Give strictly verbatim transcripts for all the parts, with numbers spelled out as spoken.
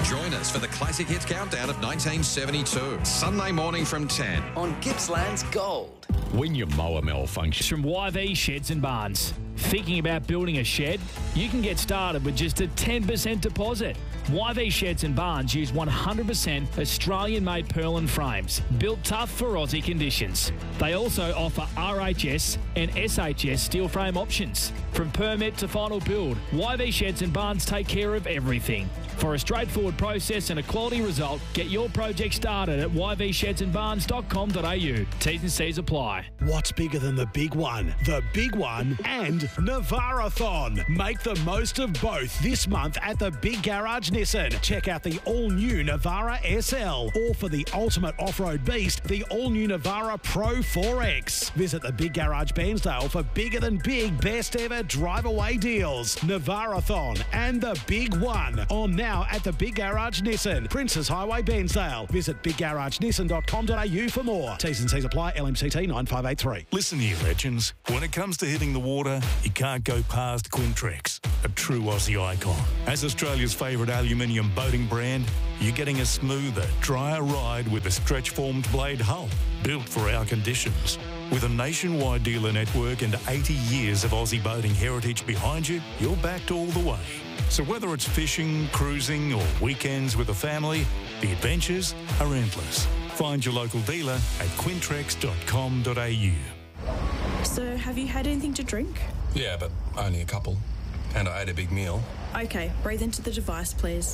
Join us for the Classic Hits Countdown of nineteen seventy-two. Sunday morning from ten. On Gippsland's Gold. When your mower malfunctions. From Y V Sheds and Barns. Thinking about building a shed? You can get started with just a ten percent deposit. Y V Sheds and Barns use one hundred percent Australian-made purlin frames, built tough for Aussie conditions. They also offer R H S and S H S steel frame options. From permit to final build, Y V Sheds and Barns take care of everything. For a straightforward process and a quality result, get your project started at y v sheds and barns dot com dot a u. T's and C's apply. What's bigger than the big one? The big one and Navarathon. Make the most of both this month at the Big Garage Nissan. Check out the all-new Navara S L, or for the ultimate off-road beast, the all-new Navara Pro four X. Visit the Big Garage Bairnsdale for bigger than big, best ever drive-away deals. Navarathon and the big one on now at the Big Garage Nissan, Princes Highway, Bairnsdale. Visit big garage nissan dot com dot a u for more. T's and C's apply. L M C T nine five eight three. Listen here, legends. When it comes to hitting the water, you can't go past Quintrex, a true Aussie icon. As Australia's favourite aluminium boating brand, you're getting a smoother, drier ride with a stretch-formed blade hull, built for our conditions. With a nationwide dealer network and eighty years of Aussie boating heritage behind you, you're backed all the way. So whether it's fishing, cruising or weekends with the family, the adventures are endless. Find your local dealer at quintrex dot com dot a u. So, have you had anything to drink? Yeah, but only a couple. And I ate a big meal. Okay, breathe into the device, please.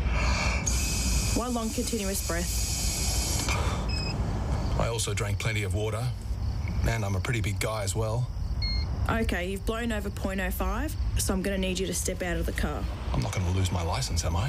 One long continuous breath. I also drank plenty of water. And I'm a pretty big guy as well. Okay, you've blown over point oh five, so I'm going to need you to step out of the car. I'm not going to lose my licence, am I?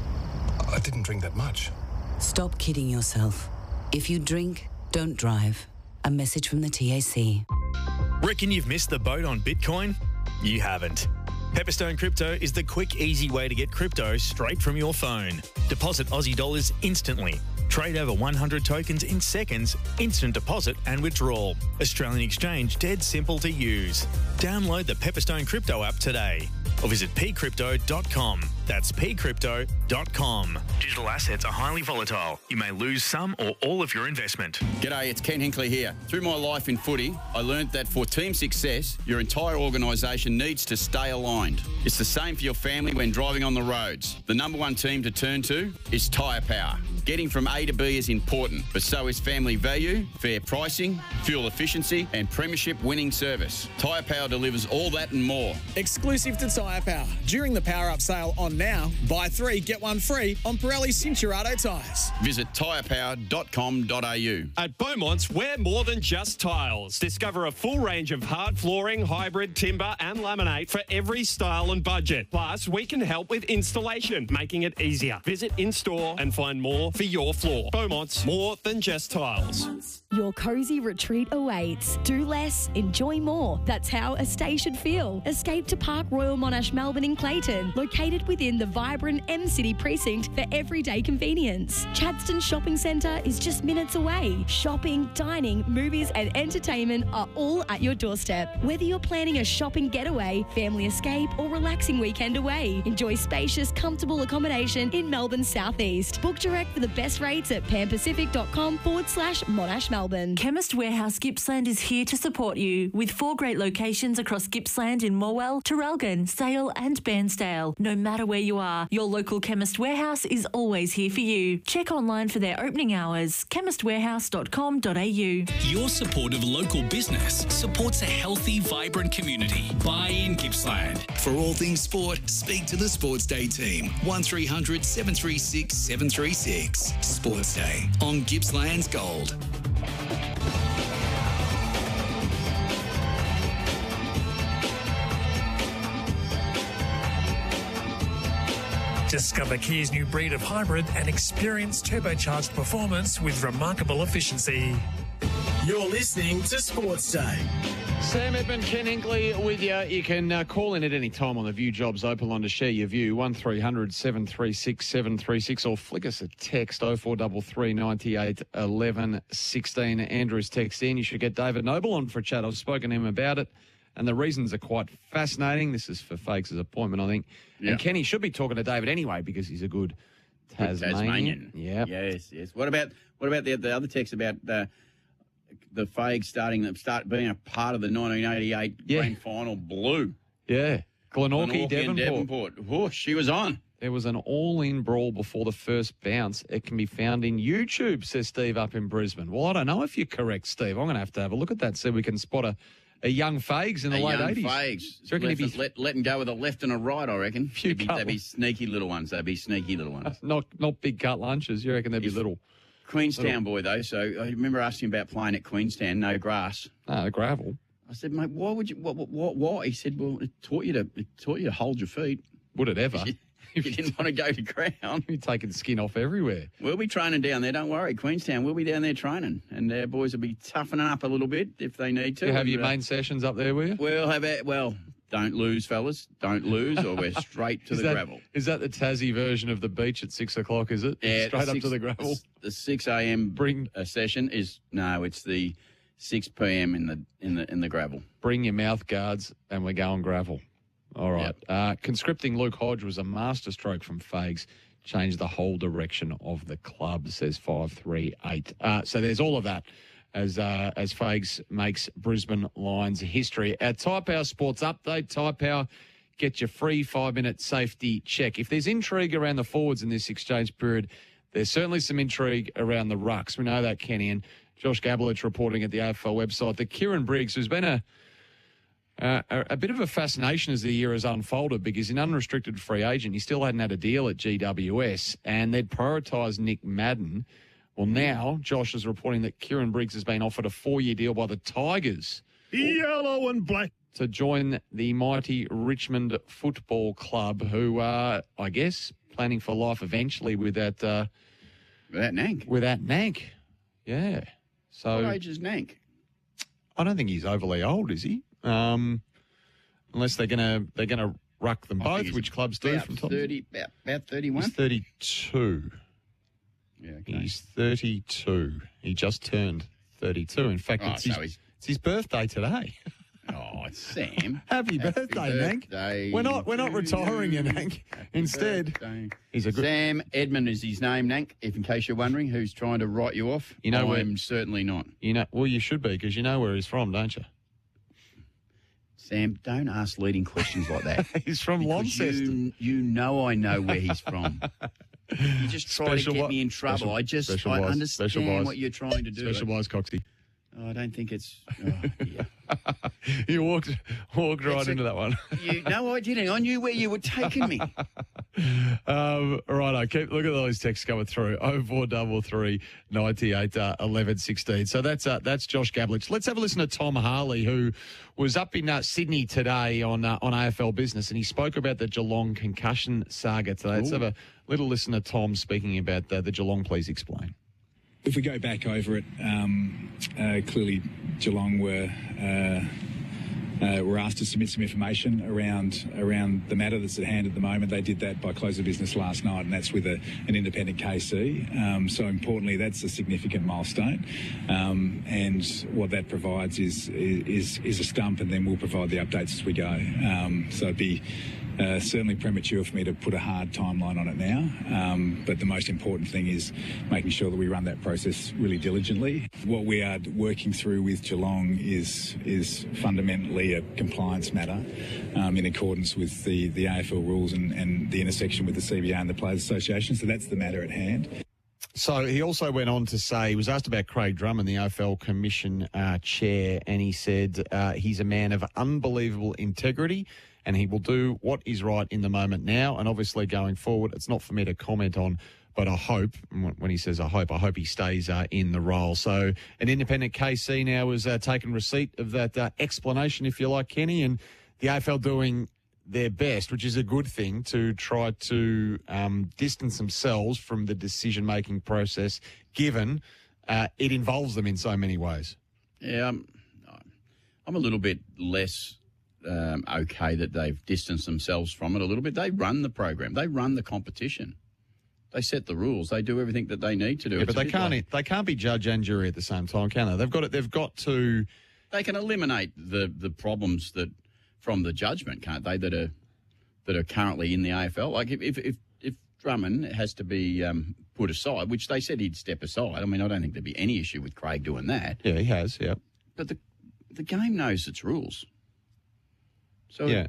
I didn't drink that much. Stop kidding yourself. If you drink, don't drive. A message from the T A C. Reckon you've missed the boat on Bitcoin? You haven't. Pepperstone Crypto is the quick, easy way to get crypto straight from your phone. Deposit Aussie dollars instantly. Trade over one hundred tokens in seconds, instant deposit and withdrawal. Australian exchange dead simple to use. Download the Pepperstone Crypto app today or visit p crypto dot com. That's p crypto dot com. Digital assets are highly volatile. You may lose some or all of your investment. G'day, it's Ken Hinkley here. Through my life in footy, I learned that for team success, your entire organisation needs to stay aligned. It's the same for your family when driving on the roads. The number one team to turn to is Tyre Power. Getting from A to B is important, but so is family value, fair pricing, fuel efficiency and premiership winning service. Tyre Power delivers all that and more. Exclusive to Tyre Power. During the Power Up sale on now, buy three, get one free on Pirelli Cinturato tyres. Visit tyre power dot com dot a u. At Beaumont's, we're more than just tiles. Discover a full range of hard flooring, hybrid, timber and laminate for every style and budget. Plus, we can help with installation, making it easier. Visit in-store and find more for your floor. Beaumont's, more than just tiles. Your cosy retreat awaits. Do less, enjoy more. That's how a stay should feel. Escape to Park Royal Monash Melbourne in Clayton, located within the vibrant M-City precinct for everyday convenience. Chadstone Shopping Centre is just minutes away. Shopping, dining, movies and entertainment are all at your doorstep. Whether you're planning a shopping getaway, family escape or relaxing weekend away, enjoy spacious, comfortable accommodation in Melbourne's southeast. Book direct for the best rates at panpacific.com forward slash Monash Melbourne. Chemist Warehouse Gippsland is here to support you with four great locations across Gippsland in Morwell, Traralgon, Sale and Bairnsdale. No matter where you are, your local Chemist Warehouse is always here for you. Check online for their opening hours, chemist warehouse dot com dot a u. Your support of local business supports a healthy, vibrant community. Buy in Gippsland. For all things sport, speak to the Sports Day team. one three hundred seven three six seven three six. Sports Day on Gippsland's Gold. Discover Kia's new breed of hybrid and experience turbocharged performance with remarkable efficiency. You're listening to Sports Day. Sam Edmund, Ken Hinkley with you. You can uh, call in at any time on the View Jobs Open line to share your view, one three hundred seven three six seven three six, or flick us a text, oh four three three nine eight one one one six. Andrew's text in. You should get David Noble on for a chat. I've spoken to him about it, and the reasons are quite fascinating. This is for Fakes' appointment, I think. Yeah. And Kenny should be talking to David anyway because he's a good Tasmanian. Tasmanian. Yes, yes. What about what about the, the other text about uh, the Fags starting start being a part of the nineteen eighty-eight Yeah. grand final blue? Yeah. Glenorchy, Glenorchy Devonport. and Devonport. Oh, she was on. There was an all-in brawl before the first bounce. It can be found in YouTube, says Steve up in Brisbane. Well, I don't know if you're correct, Steve. I'm going to have to have a look at that, see if we can spot a, a young Fags in the A late young eighties. Fags. Do you reckon Left, he'd be let, letting go with a left and a right, I reckon. Few They'd be, they'd be sneaky little ones. They'd be sneaky little ones. not not big cut lunches? You reckon they'd be He's little? Queenstown boy, though. So I remember asking him about playing at Queenstown, no grass. No, gravel. I said, mate, why would you? What? What? Why? He said, well, it taught you to. It taught you to hold your feet. Would it ever? You didn't want to go to ground. You're taking skin off everywhere. We'll be training down there. Don't worry, Queenstown. We'll be down there training, and our boys will be toughening up a little bit if they need to. You have and, your uh, main sessions up there, will you? We'll have it. Well, don't lose, fellas. Don't lose, or we're straight to Is the that, gravel. Is that the Tassie version of the beach at six o'clock? Is it? Yeah, Straight up six- to the gravel. The six a.m. Bring a session is no. It's the six p.m. in the in the in the gravel. Bring your mouth guards, and we're going gravel. All right. Uh, conscripting Luke Hodge was a masterstroke from Fags. Changed the whole direction of the club, says five three eight. Uh, so there's all of that as uh, as Fags makes Brisbane Lions history. Our Tyre Power Sports Update. Tyre Power, get your free five-minute safety check. If there's intrigue around the forwards in this exchange period, there's certainly some intrigue around the rucks. We know that, Kenny, and Josh Gabelich reporting at the A F L website that Kieran Briggs, who's been a Uh, a, a bit of a fascination as the year has unfolded because in unrestricted free agent, he still hadn't had a deal at G W S and they'd prioritised Nick Madden. Well, now Josh is reporting that Kieran Briggs has been offered a four-year deal by the Tigers. Yellow and black. To join the mighty Richmond Football Club, who are, I guess, planning for life eventually with that... Uh, with that Nank. With that Nank, yeah. So, What age is Nank? I don't think he's overly old, is he? Um, unless they're gonna they're gonna ruck them I think both, he's which clubs do about from time. thirty, about, about thirty-one. He's thirty-two. Yeah, okay. He's thirty-two. He just turned thirty-two. In fact, Oh, it's, so his, he's- it's his birthday today. Oh, Sam. Happy birthday, Nank. birthday We're not we're not to retiring you, Nank. Instead, birthday. he's a good. Sam Edmund is his name, Nank, if in case you're wondering who's trying to write you off. You know I'm where- certainly not. You know, well, you should be because you know where he's from, don't you? Sam, don't ask leading questions like that. He's from Because Launceston. You, you know I know where he's from. You just try Special to get wi- me in trouble. special- I just special I wise- understand special wise- what you're trying to do. Special wise, Coxie. Oh, I don't think it's. Oh, yeah. You walked walked right It's a- into that one. you, no, I didn't. I knew where you were taking me. Um, right, I keep look at those texts coming through. Oh four double three ninety eight uh, eleven sixteen. So that's uh, that's Josh Gabelich. Let's have a listen to Tom Harley, who was up in uh, Sydney today on uh, on A F L Business, and he spoke about the Geelong concussion saga today. Let's Ooh. have a little listen to Tom speaking about the, the Geelong. Please explain. If we go back over it, um, uh, clearly Geelong were uh, uh, were asked to submit some information around around the matter that's at hand at the moment. They did that by close of business last night, and that's with a, an independent K C. Um, so importantly, that's a significant milestone. Um, and what that provides is, is is a stump, and then we'll provide the updates as we go. Um, so it'd be Uh, certainly premature for me to put a hard timeline on it now, um, but the most important thing is making sure that we run that process really diligently. What we are working through with Geelong is is fundamentally a compliance matter um, in accordance with the, the A F L rules and, and the intersection with the C B A and the Players Association, so that's the matter at hand. So he also went on to say, he was asked about Craig Drummond, the A F L Commission uh, chair, and he said uh, he's a man of unbelievable integrity and he will do what is right in the moment now. And obviously going forward, it's not for me to comment on, but I hope, when he says I hope, I hope he stays uh, in the role. So an independent K C now has uh, taken receipt of that uh, explanation, if you like, Kenny, and the A F L doing their best, which is a good thing, to try to um, distance themselves from the decision-making process, given uh, it involves them in so many ways. Yeah, I'm, I'm a little bit less um, okay that they've distanced themselves from it a little bit. They run the program. They run the competition. They set the rules. They do everything that they need to do. Yeah, It's but a they bit can't. like- They can't be judge and jury at the same time, can they? They've got it. They've got to. They can eliminate the, the problems that from the judgment, can't they? That are that are currently in the A F L. Like if if if, if Drummond has to be um, put aside, which they said he'd step aside. I mean, I don't think there'd be any issue with Craig doing that. Yeah, he has, yeah. But the the game knows its rules. So Yeah.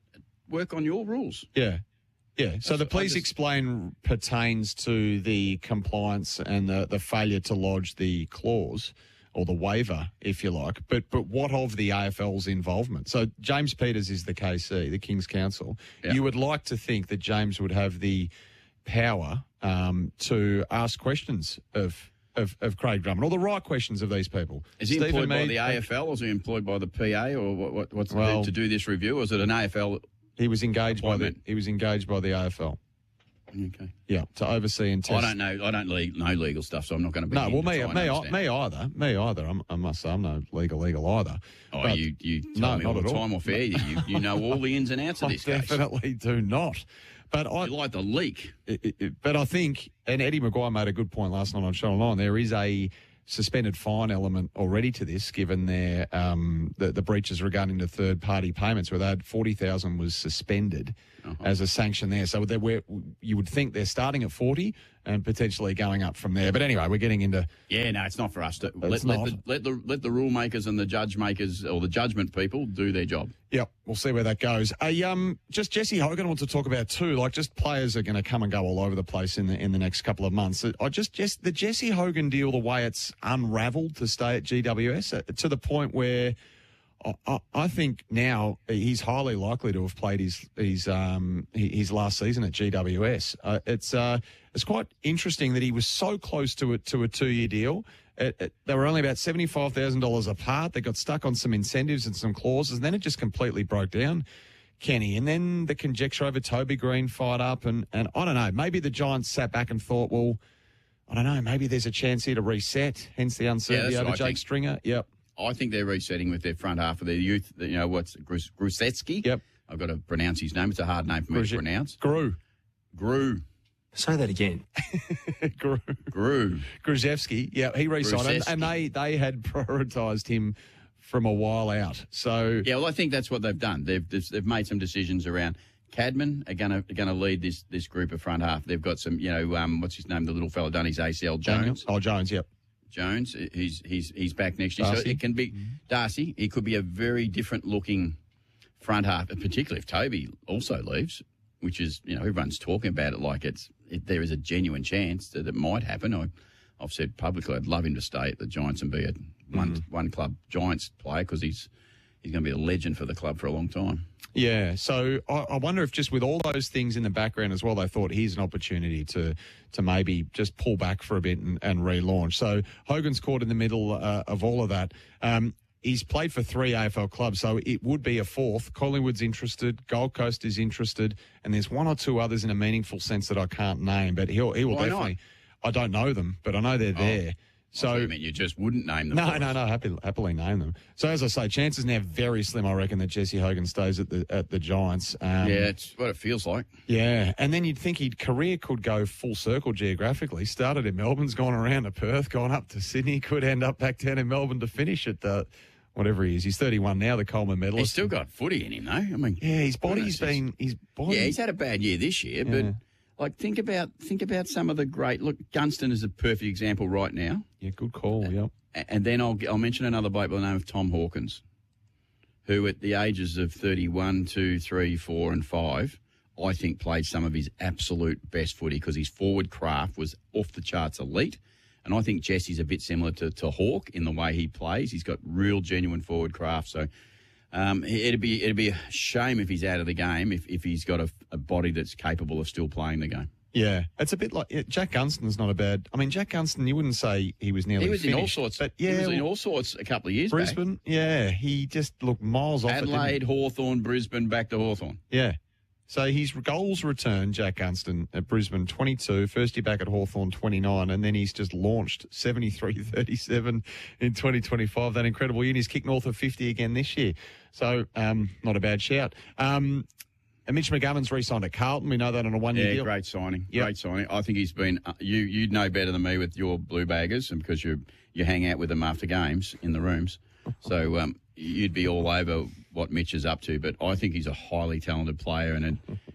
work on your rules. Yeah. Yeah. So That's- the I please just- explain pertains to the compliance and the, the failure to lodge the clause or the waiver, if you like. But but what of the A F L's involvement? So James Peters is the K C, the King's Counsel. Yeah. You would like to think that James would have the power um, to ask questions of, of of Craig Drummond, or the right questions of these people. Is he Stephen employed by Mead- the A F L, or is he employed by the P A, or what, what, what's Well- to do this review, or is it an A F L? He was engaged by the appointment? he was engaged by the A F L. Okay. Yeah, to oversee and test. I don't know. I don't le- know legal stuff, so I'm not going to be. No, well, to me, try and me, understand. me either. Me either. I'm, I must say, I'm no legal, legal either. Oh, But- you you tell no, me all not the at all. time off air. You you know all the ins and outs of I this case. definitely do not. But I You like the leak. it- it- it- but I think, and Eddie Maguire made a good point last night on Channel Nine. There is a suspended fine element already to this, given their um, the, the breaches regarding the third party payments, where they had forty thousand was suspended Uh-huh. as a sanction there. So they're, where you would think they're starting at forty and potentially going up from there. But anyway, we're getting into. Yeah, no, it's not for us to let, It's let not. the let the let the rule makers and the judge makers or the judgment people do their job. Yep, we'll see where that goes. Uh, um, just Jesse Hogan I want to talk about too. Like, just players are going to come and go all over the place in the in the next couple of months. I just just the Jesse Hogan deal, the way it's unravelled to stay at G W S, uh, to the point where I, I, I think now he's highly likely to have played his his um his last season at G W S. Uh, it's uh it's quite interesting that he was so close to it to a two year deal. It, it, they were only about seventy-five thousand dollars apart. They got stuck on some incentives and some clauses, and then it just completely broke down, Kenny. And then the conjecture over Toby Green fired up, and, and I don't know, maybe the Giants sat back and thought, well, I don't know, maybe there's a chance here to reset, hence the uncertainty Yeah, that's over what I Jake think. Stringer. Yep. I think they're resetting with their front half of their youth. You know what's Grus- Grusetsky? Yep. I've got to pronounce his name. It's a hard name for me Gruz- to pronounce. Gru. Gru. Say that again. Gru. Gru. Gruzevsky. Yeah, he re-signed, and, Gruzevsky. and they, they had prioritised him from a while out. So Yeah, well, I think that's what they've done. They've they've, they've made some decisions around. Cadman are going to going to lead this this group of front half. They've got some, you know, um, what's his name? The little fella done his A C L, Jones. Oh, Jones, yep. Jones, he's he's he's back next year. So Darcy. it can be Darcy. It could be a very different looking front half, particularly if Toby also leaves, which is, you know, everyone's talking about it like it's it, there is a genuine chance that it might happen. I, I've said publicly I'd love him to stay at the Giants and be a one Mm-hmm. one club Giants player because he's he's going to be a legend for the club for a long time. Yeah, so I, I wonder if just with all those things in the background as well, they thought here's an opportunity to to maybe just pull back for a bit and, and relaunch. So Hogan's caught in the middle uh, of all of that. Um, he's played for three A F L clubs, so it would be a fourth. Collingwood's interested, Gold Coast is interested, and there's one or two others in a meaningful sense that I can't name, but he'll he will Why not? definitely. I don't know them, but I know they're there. So I mean, you just wouldn't name them. no, for no, us. no. Happy, happily name them. So as I say, chances now very slim. I reckon that Jesse Hogan stays at the at the Giants. Um, Yeah, it's what it feels like. yeah, and then you'd think his career could go full circle geographically. Started in Melbourne's gone around to Perth, gone up to Sydney, could end up back down in Melbourne to finish at uh, whatever he is. He's thirty-one now, the Coleman medalist. He's still got footy in him, though. I mean, yeah, his body's goodness, he's- been his body. Yeah, he's had a bad year this year, Yeah. but like think about think about some of the great. Look, Gunston is a perfect example right now. Yeah, good call. Yep. A- And then I'll I'll mention another bloke by the name of Tom Hawkins, who at the ages of thirty-one, two, three, four, and five, I think played some of his absolute best footy because his forward craft was off the charts elite. And I think Jesse's a bit similar to, to Hawk in the way he plays. He's got real genuine forward craft. So um, it'd be it'd be a shame if he's out of the game if, if he's got a, a body that's capable of still playing the game. Yeah, it's a bit like yeah, Jack Gunston's not a bad. I mean, Jack Gunston, you wouldn't say he was nearly He was finished, in all sorts. but yeah, he was in well, all sorts a couple of years back. Brisbane. Yeah, he just looked miles off. it, didn't he? Adelaide, Hawthorn, Brisbane, back to Hawthorn. Yeah. So his goals return, Jack Gunston at Brisbane, twenty-two, first year back at Hawthorn, twenty-nine, and then he's just launched seventy-three thirty-seven in twenty twenty-five, that incredible year, and he's kicked north of fifty again this year. So um, not a bad shout. Um, and Mitch McGovern's re-signed at Carlton. We know that on a one-year Yeah, deal. great signing. Yep. Great signing. I think he's been. Uh, you you'd know better than me with your Blue Baggers, and because you you hang out with them after games in the rooms, so um, you'd be all over what Mitch is up to. But I think he's a highly talented player, and it,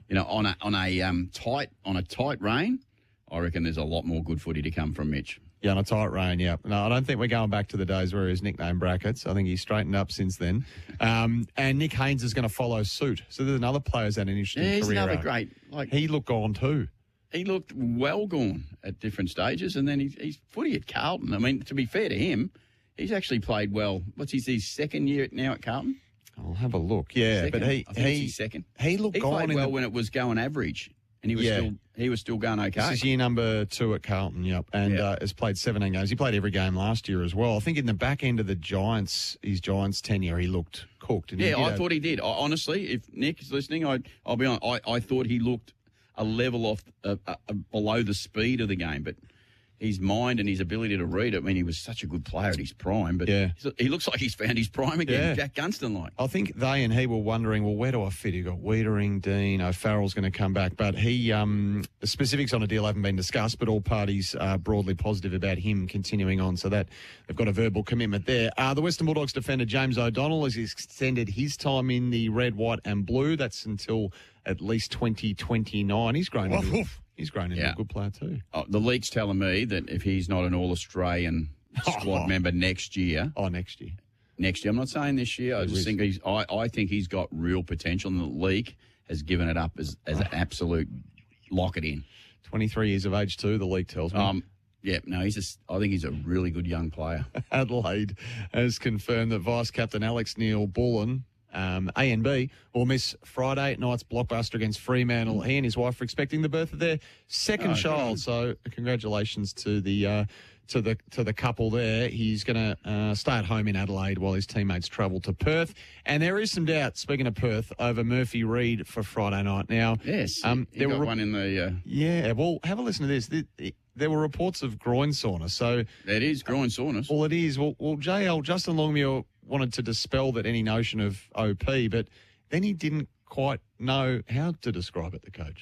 you know, on a on a um, tight on a tight rein, I reckon there's a lot more good footy to come from Mitch. Yeah, on a tight rein, yeah. No, I don't think we're going back to the days where he was nicknamed Brackets. I think he's straightened up since then. Um, and Nick Haynes is going to follow suit. So there's another player who's had an interesting Yeah, he's career. another arc. great. Like He looked gone too. he looked well gone at different stages, and then he's, he's footy at Carlton. I mean, to be fair to him, he's actually played well. What's his, his second year now at Carlton? I'll have a look. Yeah, Second. but he I think it's he his second. he looked He gone played in well the, when it was going average, and he was Yeah. still he was still going okay. This is year number two at Carlton, yep, and Yeah. uh, has played seventeen games. He played every game last year as well. I think in the back end of the Giants, his Giants tenure, he looked cooked. And he Yeah, did I have- thought he did. I, honestly, if Nick is listening, I, I'll be honest, I, I thought he looked a level off uh, uh, below the speed of the game, but his mind and his ability to read it. I mean, he was such a good player at his prime, but Yeah. he's- he looks like he's found his prime again. Yeah. Jack Gunston like. I think they and he were wondering, well, where do I fit? You got Wiedering, Dean, O'Farrell's going to come back, but he, um, the specifics on a deal haven't been discussed, but all parties are broadly positive about him continuing on, so that they've got a verbal commitment there. Uh, the Western Bulldogs defender James O'Donnell has extended his time in the red, white, and blue. That's until at least twenty twenty-nine. He's grown. Into, he's grown into Yeah. a good player too. Oh, the leak's telling me that if he's not an All-Australian squad member next year, oh, next year, next year. I'm not saying this year. I just think he's. I, I think he's got real potential, and the leak has given it up as as an absolute lock it in. twenty-three years of age too. The league tells me. Um, yeah, no, he's. A, I think he's a really good young player. Adelaide has confirmed that Vice Captain Alex Neil Bullen, um, A and B, will miss Friday night's blockbuster against Fremantle. He and his wife are expecting the birth of their second Oh, child. good. So congratulations to the uh, to the to the couple there. He's going to uh, stay at home in Adelaide while his teammates travel to Perth. And there is some doubt, speaking of Perth, over Murphy Reid for Friday night. Now, Yes, um, he got one in the. Uh, yeah. Well, have a listen to this. The, the, there were reports of groin soreness. So it is groin soreness. Well, it is. Well, well, J L Justin Longmuir wanted to dispel that any notion of O P, but then he didn't quite know how to describe it. The coach.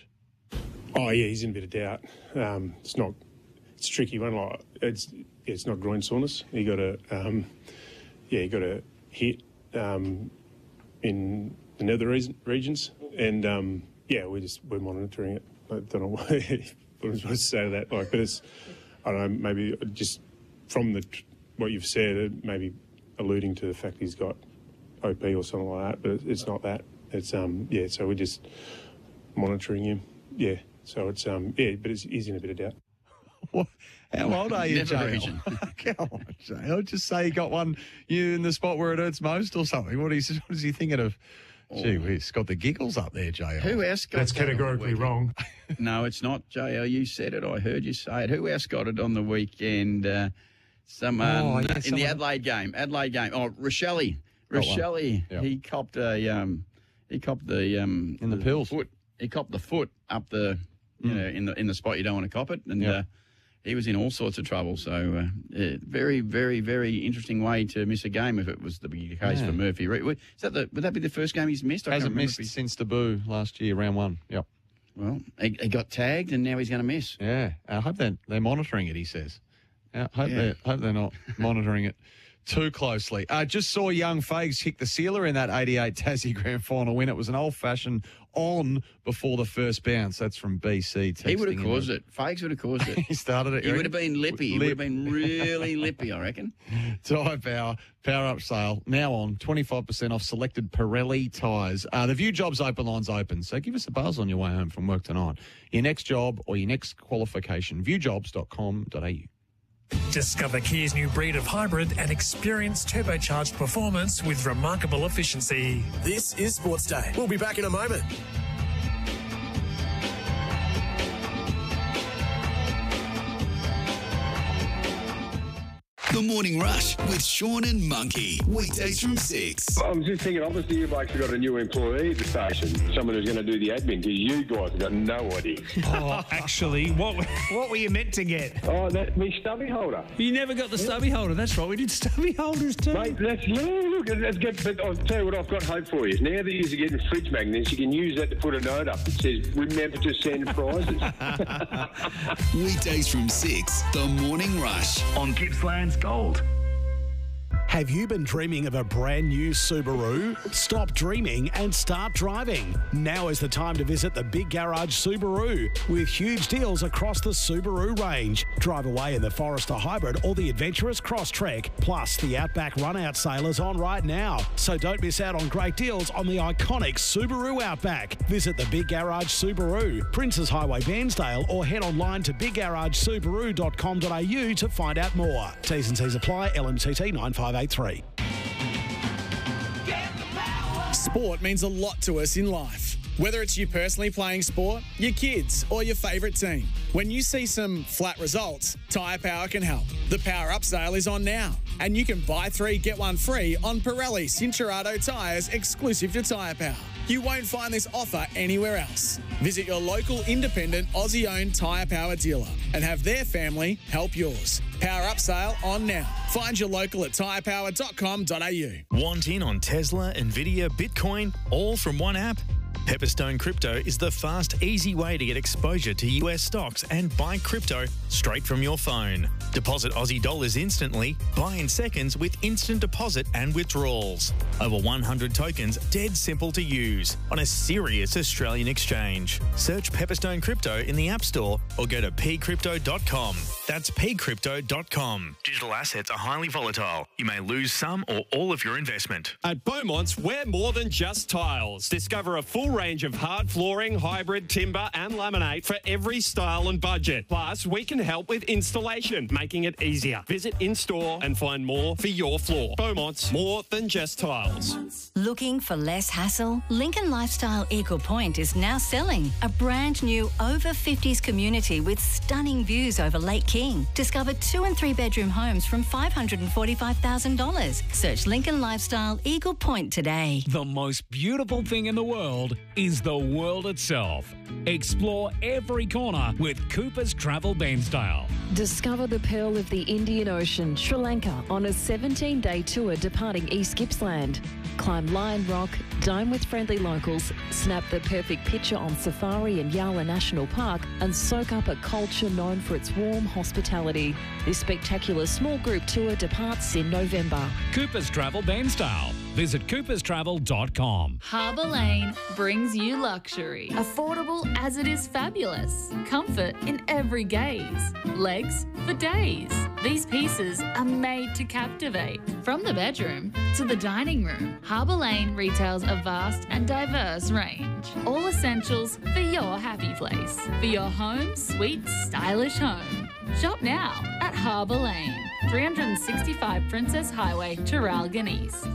Oh yeah, he's in a bit of doubt. Um, it's not. It's a tricky one. Like it's. It's not groin soreness. You got to. Um, yeah, you got to hit um, in the nether re- regions, and um, yeah, we just we're monitoring it. I don't know what I'm supposed to say to that. Like, but it's. I don't know. Maybe just from the what you've said, it maybe alluding to the fact he's got O P or something like that. But it's not that. It's um yeah. So we're just monitoring him. Yeah. So it's um yeah, but it's, he's in a bit of doubt. What? How old are you, Never J L? region. Come on, J L. Just say he got one you in the spot where it hurts most or something. What is, what is he thinking of? Gee, he's got the giggles up there, J L. Who else got That's that on the categorically weekend? wrong. No, it's not, J L. You said it. I heard you say it. Who else got it on the weekend? Uh, someone Oh, yeah, uh, in someone- the Adelaide game. Adelaide game. Oh, Rochelle. Got one. Rochelle. Yep. He copped a. Um, he copped the. Um, In the pills. Foot. He copped the foot up the. You know, in the in the spot you don't want to cop it, and Yep. uh, he was in all sorts of trouble. So, uh, yeah, very, very, very interesting way to miss a game if it was the case Yeah. for Murphy. Reid. Would- Is that the? Would that be the first game he's missed? I can't Hasn't remember missed if he- since debut last year, round one. Yep. Well, he, he got tagged, and now he's going to miss. Yeah. I hope they're, they're monitoring it, he says. I hope, Yeah. they're, hope they're not monitoring it too closely. I uh, just saw young Fags kick the sealer in that eighty-eight Tassie Grand Final win. It was an old-fashioned on before the first bounce. That's from B C. He would have texting in caused the- it. Fakes would have caused it. He started it. He you would have reckon? been lippy. He would have Lip. been really lippy, I reckon. Tyre Power, Power Up sale, now on, twenty-five percent off selected Pirelli tyres. Uh, the View Jobs Open line's open, so give us a buzz on your way home from work tonight. Your next job or your next qualification, view jobs dot com dot a u. Discover Kia's new breed of hybrid and experience turbocharged performance with remarkable efficiency. This is Sports Day. We'll be back in a moment. The Morning Rush with Sean and Monkey. Weekdays from six. I'm just thinking, obviously, you blokes have got a new employee at the station, someone who's going to do the admin, because you guys have got no idea. Oh, actually, what what were you meant to get? Oh, that's me stubby holder. You never got the stubby holder. That's right. We did stubby holders too. Mate, that's, yeah, look, that's good. But I'll tell you what, I've got hope for you. Now that you're getting fridge magnets, you can use that to put a note up that says, remember to send prizes. Weekdays from six. The Morning Rush on Gippsland's Gold. Have you been dreaming of a brand new Subaru? Stop dreaming and start driving. Now is the time to visit the Big Garage Subaru with huge deals across the Subaru range. Drive away in the Forester Hybrid or the Adventurous Crosstrek. Plus, the Outback Run-Out sale is on right now. So don't miss out on great deals on the iconic Subaru Outback. Visit the Big Garage Subaru, Princes Highway, Bairnsdale, or head online to big garage subaru dot com dot a u to find out more. T's and C's apply. L M C T nine five eight three. Sport means a lot to us in life. Whether it's you personally playing sport, your kids, or your favourite team. When you see some flat results, Tyre Power can help. The Power Up sale is on now, and you can buy three, get one free on Pirelli Cinturato tyres exclusive to Tyre Power. You won't find this offer anywhere else. Visit your local independent Aussie-owned Tyre Power dealer and have their family help yours. Power Up sale on now. Find your local at tyre power dot com dot a u. Want in on Tesla, Nvidia, Bitcoin, all from one app? Pepperstone Crypto is the fast, easy way to get exposure to U S stocks and buy crypto straight from your phone. Deposit Aussie dollars instantly, buy in seconds with instant deposit and withdrawals. Over one hundred tokens, dead simple to use on a serious Australian exchange. Search Pepperstone Crypto in the App Store or go to p crypto dot com. That's p crypto dot com. Digital assets are highly volatile. You may lose some or all of your investment. At Beaumont's, we're more than just tiles. Discover a full range of hard flooring, hybrid, timber and laminate for every style and budget. Plus, we can help with installation, making it easier. Visit in-store and find more for your floor. Beaumont's, more than just tiles. Looking for less hassle? Lincoln Lifestyle Eagle Point is now selling a brand new over fifties community with stunning views over Lake King. Discover two and three bedroom homes from five hundred forty-five thousand dollars. Search Lincoln Lifestyle Eagle Point today. The most beautiful thing in the world is the world itself. Explore every corner with Cooper's Travel Bairnsdale. Discover the pearl of the Indian Ocean, Sri Lanka, on a seventeen-day tour departing East Gippsland. Climb Lion Rock, dine with friendly locals, snap the perfect picture on safari in Yala National Park, and soak up a culture known for its warm hospitality. This spectacular small group tour departs in November. Cooper's Travel Bairnsdale. Visit coopers travel dot com. Harbour Lane brings you luxury. Affordable as it is fabulous. Comfort in every gaze. Legs for days. These pieces are made to captivate. From the bedroom to the dining room, Harbour Lane retails a vast and diverse range. All essentials for your happy place. For your home, sweet, stylish home. Shop now at Harbour Lane, three sixty-five Princess Highway, Traralgon East.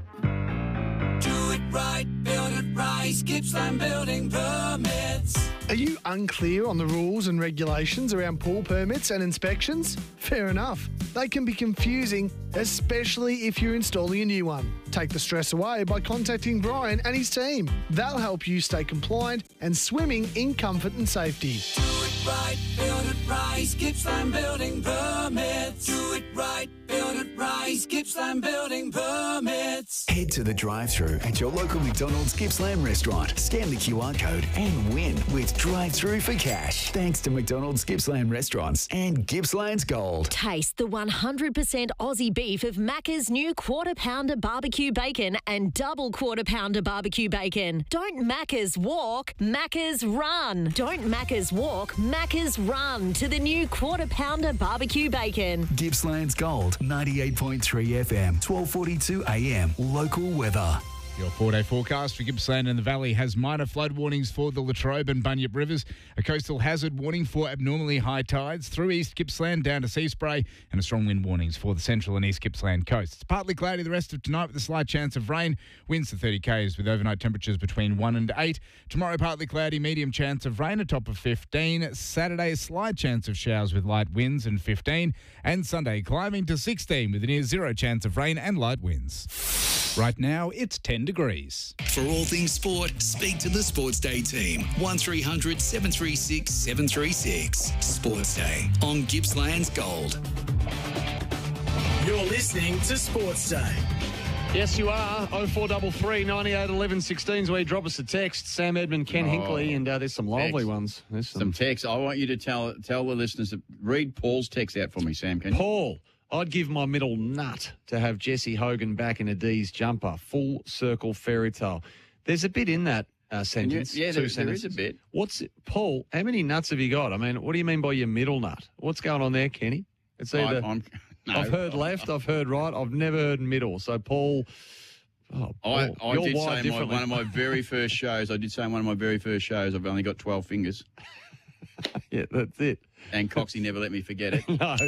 Do it right, build it right, Gippsland Building Permits. Are you unclear on the rules and regulations around pool permits and inspections? Fair enough. They can be confusing, especially if you're installing a new one. Take the stress away by contacting Brian and his team. They'll help you stay compliant and swimming in comfort and safety. Do it right, build it right, Gippsland Building Permits. Do it right, build it right, Gippsland Building Permits. Head to the drive-thru at your local McDonald's Gippsland restaurant. Scan the Q R code and win with drive-thru for cash. Thanks to McDonald's Gippsland restaurants and Gippsland's Gold. Taste the one hundred percent Aussie beef of Macca's new quarter pounder barbecue bacon and double quarter pounder barbecue bacon. Don't Macca's walk, Macca's run. Don't Macca's walk, Macca's run to the new quarter pounder barbecue bacon. Gippsland's Gold, ninety-eight point three F M, twelve forty-two A M. Local weather. Your four-day forecast for Gippsland and the Valley has minor flood warnings for the Latrobe and Bunyip Rivers, a coastal hazard warning for abnormally high tides through East Gippsland down to Sea Spray, and a strong wind warnings for the central and East Gippsland coasts. Partly cloudy the rest of tonight with a slight chance of rain. Winds to thirty k's with overnight temperatures between one and eight. Tomorrow partly cloudy, medium chance of rain, a top of fifteen. Saturday, a slight chance of showers with light winds and fifteen. And Sunday, climbing to sixteen with a near zero chance of rain and light winds. Right now, it's ten degrees. For all things sport, speak to the Sports Day team. one three hundred seven three six seven three six. Sports Day on Gippsland's Gold. You're listening to Sports Day. Yes, you are. oh four three three, ninety-eight, eleven, sixteen is where you drop us a text. Sam Edmund, Ken Oh, Hinkley, and uh, there's some lovely text. ones. There's some, Some text. I want you to tell tell the listeners, to read Paul's text out for me, Sam. Can you? Paul, I'd give my middle nut to have Jesse Hogan back in a D's jumper. Full circle fairy tale. There's a bit in that uh, sentence. Yeah, two there, there is sentences. a bit. What's it, Paul? How many nuts have you got? I mean, what do you mean by your middle nut? What's going on there, Kenny? It's either I, I'm, no, I've heard left, I've heard right, I've never heard middle. So Paul, oh, Paul I, I you're did wired say in my, differently. one of my very first shows. I did say in one of my very first shows. I've only got twelve fingers. Yeah, that's it. And Coxie never let me forget it. No.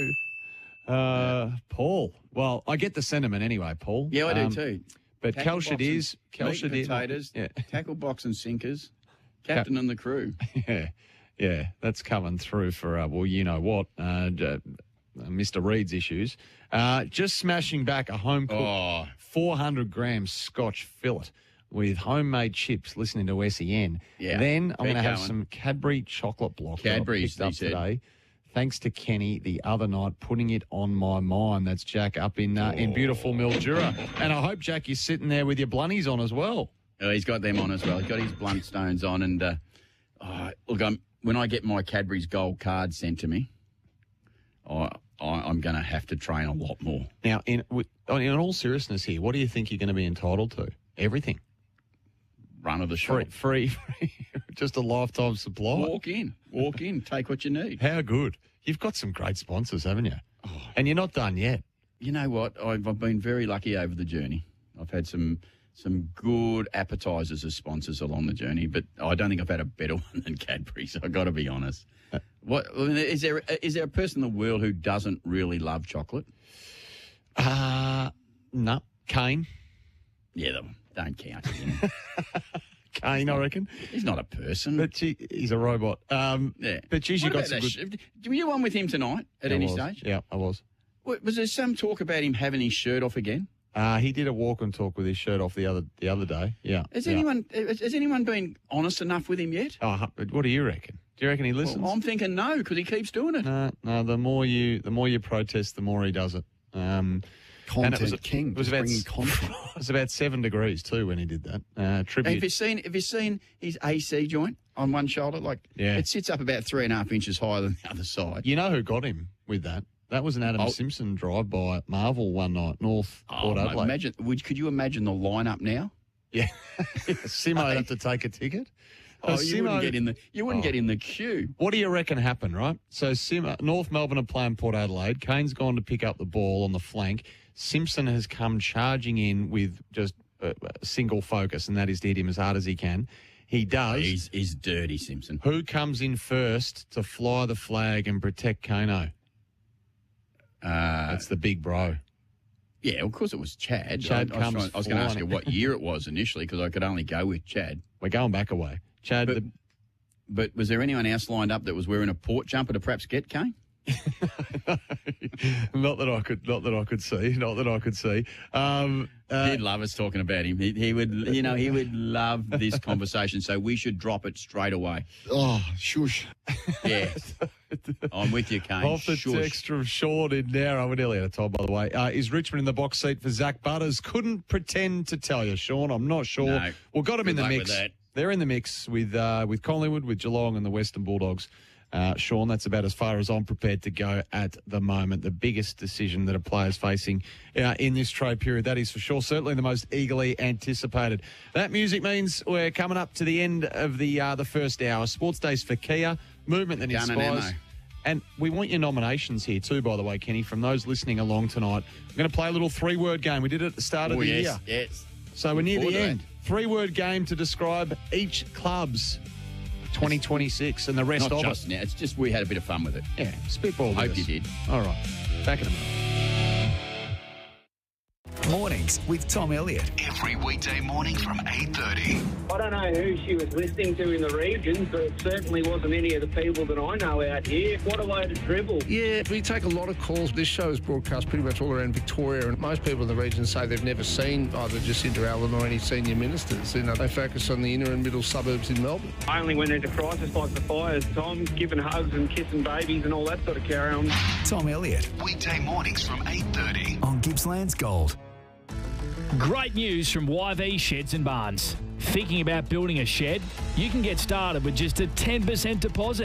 Uh, Paul. Well, I get the sentiment anyway, Paul. Yeah, I do Um, too. But Tackle Kelshit box is and Kelshit meat is potatoes, Yeah, tackle box and sinkers, captain and the crew. yeah, yeah. That's coming through for uh, well, you know what, uh, uh, Mister Reed's issues. Uh, just smashing back a home cooked Oh. four hundred grams Scotch fillet with homemade chips. Listening to S E N. Yeah, Then I'm keep going to have going. some Cadbury chocolate block. that I Cadbury's, picked up he said. today. Thanks to Kenny the other night, putting it on my mind. That's Jack up in uh, in beautiful Mildura. And I hope, Jack, you're sitting there with your blunnies on as well. Oh, he's got them on as well. He's got his blunt stones on. And uh, oh, look, I'm, when I get my Cadbury's gold card sent to me, I, I, I'm going to have to train a lot more. Now, in, with- in all seriousness here, what do you think you're going to be entitled to? Everything. Run of the shop. Free, free, free. Just a lifetime supply. Walk in. Walk in. Take what you need. How good. You've got some great sponsors, haven't you? Oh. And you're not done yet. You know what? I've, I've been very lucky over the journey. I've had some some good appetisers as sponsors along the journey, but I don't think I've had a better one than Cadbury's. I've got to be honest. What I mean, is there? Is there a person in the world who doesn't really love chocolate? Uh, no. Kane. Yeah, the, don't count him. Kane, I reckon. He's not a person. But gee, he's a robot. Um, yeah. But geez, you What got about some that good... sh- Were you on with him tonight at I any was. stage? Yeah, I was. What, was there some talk about him having his shirt off again? Uh, he did a walk and talk with his shirt off the other the other day. Yeah. Has yeah. anyone has, has anyone been honest enough with him yet? Oh, what do you reckon? Do you reckon he listens? Well, I'm thinking no, because he keeps doing it. No, no. The more you, the more you protest, the more he does it. Um, Content and it was, king, It was just about bringing content. It was about seven degrees too when he did that. Uh, tribute. Have you seen? Have you seen his A C joint on one shoulder? Like, Yeah. it sits up about three and a half inches higher than the other side. You know who got him with that? That was an Adam Oh. Simpson drive by at Marvel one night, North Oh, Port mate, Adelaide. imagine! Would, could you imagine the lineup now? Yeah, Simo would have to take a ticket. Oh, So you wouldn't Simo- get in the you wouldn't Oh. get in the queue. What do you reckon happened, right? So Simo, North Melbourne are playing Port Adelaide. Kane's gone to pick up the ball on the flank. Simpson has come charging in with just a, a single focus, and that is to hit him as hard as he can. He does. He's he's dirty, Simpson. Who comes in first to fly the flag and protect Kano? Uh, That's the big bro. yeah, of course it was Chad. Chad I, I was, comes trying- I was going to ask you flying. what year it was initially because I could only go with Chad. We're going back away. Chad, But, the, but was there anyone else lined up that was wearing a port jumper to perhaps get Kane? not that I could, not that I could see, not that I could see. Um, uh, He'd love us talking about him. He, he would, you know, he would love this conversation. So we should drop it straight away. Oh, shush. Yeah, I'm with you, Kane. Off the Shush. text from Sean in Narra. We're nearly out of time, by the way. Uh, is Richmond in the box seat for Zach Butters? Couldn't pretend to tell you, Sean. I'm not sure. No. Well, got him Good in the luck with mix. that. They're in the mix with uh, with Collingwood, with Geelong, and the Western Bulldogs. Uh, Sean, that's about as far as I'm prepared to go at the moment. The biggest decision that a player's facing uh, in this trade period, that is for sure. Certainly the most eagerly anticipated. That music means we're coming up to the end of the uh, the first hour. Sports Days for Kia, movement that Gun and inspires. ammo. And we want your nominations here too, by the way, Kenny, from those listening along tonight. We're going to play a little three-word game. We did it at the start of Oh, the yes, year. yes. So we're near Forward the to end. Three-word game to describe each club's twenty twenty-six and the rest Not of just it. now. It's just we had a bit of fun with it. Yeah, spitball. Hope with you us. did. All right. Back in a minute. Mornings with Tom Elliott. Every weekday morning from eight thirty. I don't know who she was listening to in the region, but it certainly wasn't any of the people that I know out here. What a load of dribble. Yeah, we take a lot of calls. This show is broadcast pretty much all around Victoria, and most people in the region say they've never seen either Jacinta Allen or any senior ministers. You know, they focus on the inner and middle suburbs in Melbourne. Only when there's a crisis like the fires, Tom, giving hugs and kissing babies and all that sort of carry on. Tom Elliott. Weekday mornings from eight thirty on Gippsland's Gold. Great news from Y V Sheds and Barns. Thinking about building a shed? You can get started with just a ten percent deposit.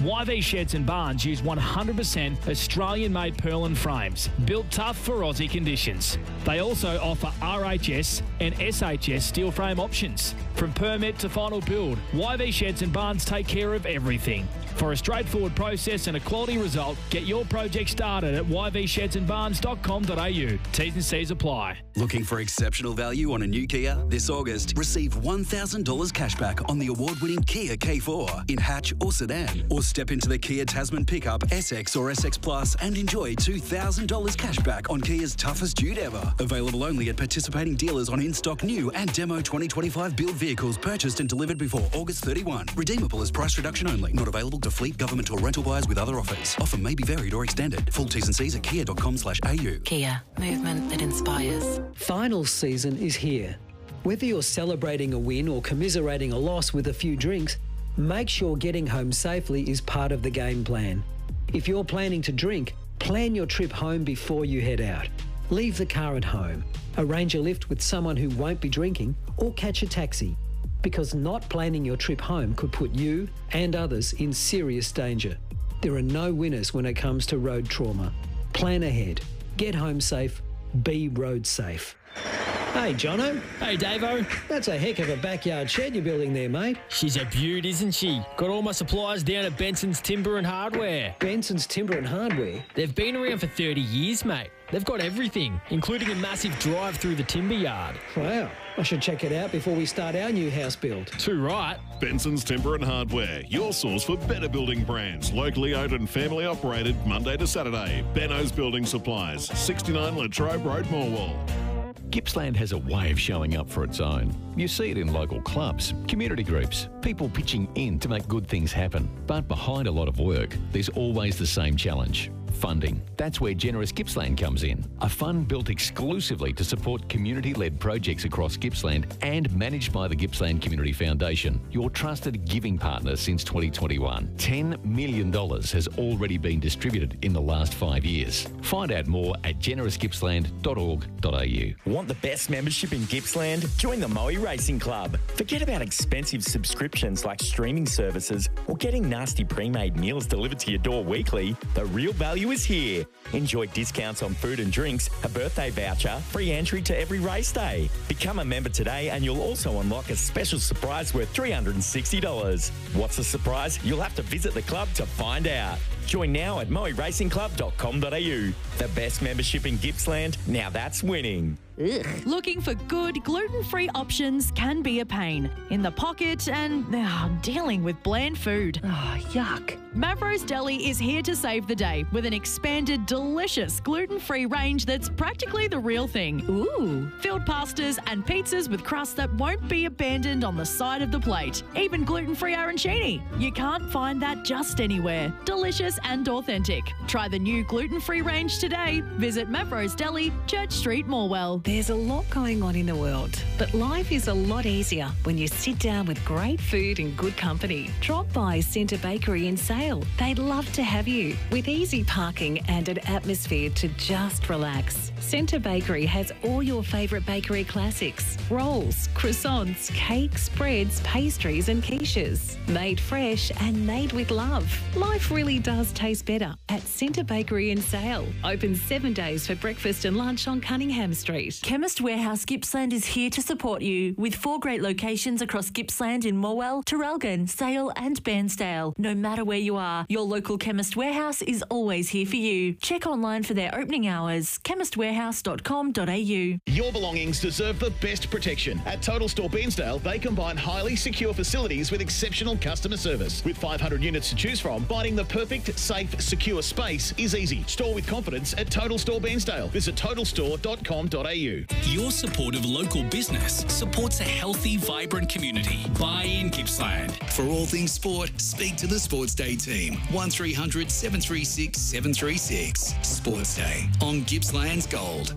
Y V Sheds and Barns use one hundred percent Australian-made purlin frames, built tough for Aussie conditions. They also offer R H S and S H S steel frame options. From permit to final build, Y V Sheds and Barns take care of everything. For a straightforward process and a quality result, get your project started at y v sheds and barns dot com dot a u. T's and C's apply. Looking for exceptional value on a new Kia? This August, receive one thousand dollars cashback on the award-winning Kia K four in hatch or sedan. Or step into the Kia Tasman pickup, S X or S X Plus and enjoy two thousand dollars cashback on Kia's toughest dude ever. Available only at participating dealers on in-stock new and demo twenty twenty-five build vehicles purchased and delivered before August thirty-first. Redeemable as price reduction only. Not available to fleet, government or rental buyers with other offers. Offer may be varied or extended. Full T's and C's at kia dot com slash a u. Kia. Movement that inspires. Finals season is here. Whether you're celebrating a win or commiserating a loss with a few drinks, make sure getting home safely is part of the game plan. If you're planning to drink, plan your trip home before you head out. Leave the car at home. Arrange a lift with someone who won't be drinking or catch a taxi. Because not planning your trip home could put you and others in serious danger. There are no winners when it comes to road trauma. Plan ahead. Get home safe. Be road safe. Hey, Jono. Hey, Davo. That's a heck of a backyard shed you're building there, mate. She's a beaut, isn't she? Got all my supplies down at Benson's Timber and Hardware. Benson's Timber and Hardware? They've been around for thirty years, mate. They've got everything, including a massive drive through the timber yard. Wow. I should check it out before we start our new house build. Too right. Benson's Timber and Hardware, your source for better building brands. Locally owned and family operated Monday to Saturday. Benno's Building Supplies, sixty-nine Latrobe Road, Morwell. Gippsland has a way of showing up for its own. You see it in local clubs, community groups, people pitching in to make good things happen. But behind a lot of work, there's always the same challenge. Funding. That's where Generous Gippsland comes in. A fund built exclusively to support community-led projects across Gippsland and managed by the Gippsland Community Foundation, your trusted giving partner since twenty twenty-one. ten million dollars has already been distributed in the last five years. Find out more at generous gippsland dot org dot a u. Want the best membership in Gippsland? Join the Moe Racing Club. Forget about expensive subscriptions like streaming services or getting nasty pre-made meals delivered to your door weekly. The real value is here. Enjoy discounts on food and drinks, a birthday voucher, free entry to every race day. Become a member today and you'll also unlock a special surprise worth three hundred sixty dollars. What's the surprise? You'll have to visit the club to find out. Join now at moe racing club dot com dot a u. The best membership in Gippsland, now that's winning. Ugh. Looking for good gluten-free options can be a pain in the pocket and oh, dealing with bland food. Oh, yuck. Mavro's Deli is here to save the day with an expanded, delicious gluten-free range that's practically the real thing. Ooh. Filled pastas and pizzas with crust that won't be abandoned on the side of the plate. Even gluten-free arancini. You can't find that just anywhere. Delicious and authentic. Try the new gluten-free range today. Visit Mavro's Deli, Church Street, Morwell. There's a lot going on in the world, but life is a lot easier when you sit down with great food and good company. Drop by Centre Bakery in Sale. They'd love to have you. With easy parking and an atmosphere to just relax. Centre Bakery has all your favourite bakery classics. Rolls, croissants, cakes, breads, pastries and quiches. Made fresh and made with love. Life really does taste better at Centre Bakery in Sale. Open seven days for breakfast and lunch on Cunningham Street. Chemist Warehouse Gippsland is here to support you with four great locations across Gippsland in Morwell, Traralgon, Sale and Bairnsdale. No matter where you are, your local Chemist Warehouse is always here for you. Check online for their opening hours, chemist warehouse dot com dot a u. Your belongings deserve the best protection. At Total Store Bairnsdale, they combine highly secure facilities with exceptional customer service. With five hundred units to choose from, finding the perfect, safe, secure space is easy. Store with confidence at Total Store Bairnsdale. Visit total store dot com dot a u. Your support of local business supports a healthy, vibrant community. Buy in Gippsland. For all things sport, speak to the Sports Day team. one three hundred seven three six seven three six. Sports Day on Gippsland's Gold.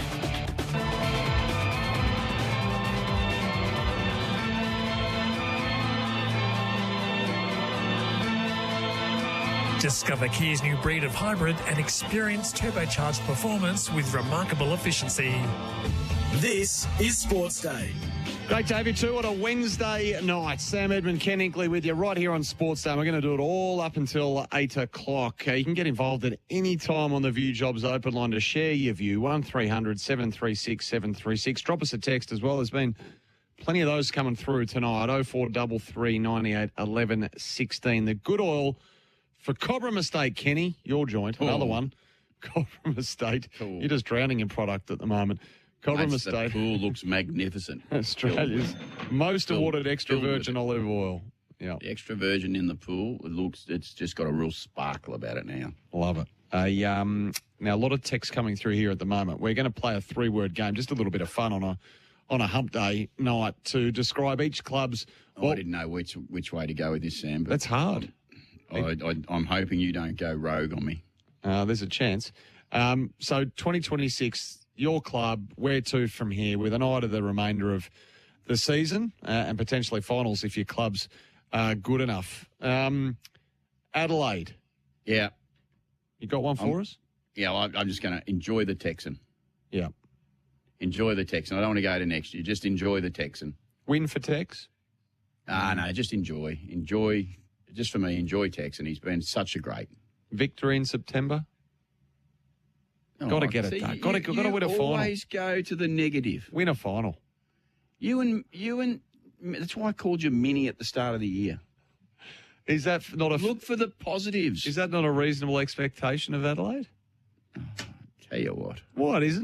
Discover Kia's new breed of hybrid and experience turbocharged performance with remarkable efficiency. This is Sports Day. Great to have you too on a Wednesday night. Sam Edmund, Ken Inkley with you right here on Sports Day. We're going to do it all up until eight o'clock. Uh, you can get involved at any time on the View Jobs Open line to share your view. one three hundred seven three six seven three six. Drop us a text as well. There's been plenty of those coming through tonight. oh four three three, nine eight, one one one six. The good oil for Cobram Estate, Kenny, your joint, another Oh. one. Cobram Estate. Cool. You're just drowning in product at the moment. Cobram Mates, Estate. The pool looks magnificent. Australia's most Filled- awarded extra filled with virgin it. olive oil. Yeah, The extra virgin in the pool, it looks, it's just got a real sparkle about it now. love it. A um, now a lot of text coming through here at the moment. We're going to play a three-word game, just a little bit of fun on a on a hump day night to describe each club's. Oh, I didn't know which which way to go with this, Sam. But That's hard. I, I, I'm hoping you don't go rogue on me. Uh, there's a chance. Um, so twenty twenty-six, your club, where to from here with an eye to the remainder of the season uh, and potentially finals if your club's uh, good enough. Um, Adelaide. Yeah. You got one for I'm- us? Yeah, well, I'm just going to enjoy the Texan. Yeah. Enjoy the Texan. I don't want to go to next year. Just enjoy the Texan. Win for Tex? Ah, no, just enjoy. Enjoy. Just for me, enjoy Texan. He's been such a great. Victory in September? Got to get it see, done. you- Got to got to you win a final. always go to the negative. Win a final. You and you and that's why I called you Mini at the start of the year. Is that not a look for the positives? Is that not a reasonable expectation of Adelaide? Tell you what. What isn't?